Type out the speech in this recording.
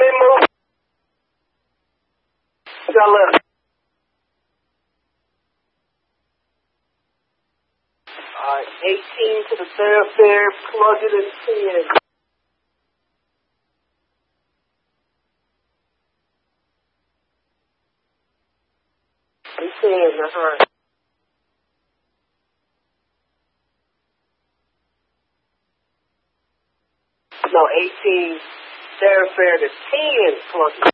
move. Y'all left. Alright, 18 to the thoroughfare, plug it in 10. That's right. No, 18 thoroughfare to 10 plug it.